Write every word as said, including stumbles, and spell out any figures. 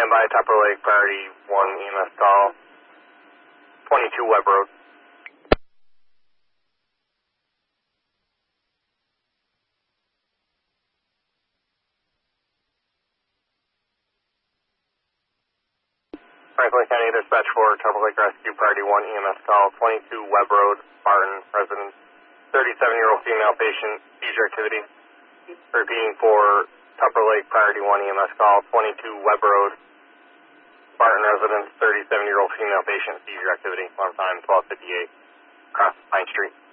Standby, Tupper Lake, priority one E M S call, twenty-two Webb Road. Franklin County Dispatch for Tupper Lake Rescue, priority one E M S call, twenty-two Webb Road, Barton, resident, thirty-seven-year-old female patient, seizure activity. Repeating for Tupper Lake, priority one E M S call, twenty-two Webb Road, Barton residence, thirty-seven-year-old female patient, seizure activity. Alarm time twelve fifty-eight, across Pine Street.